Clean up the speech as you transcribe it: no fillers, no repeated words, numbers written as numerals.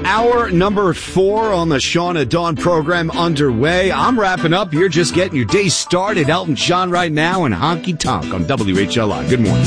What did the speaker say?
Hour number 4 on the Sean at Dawn program underway. I'm wrapping up. You're just getting your day started. Elton John right now and Honky Tonk on WHLI. Good morning.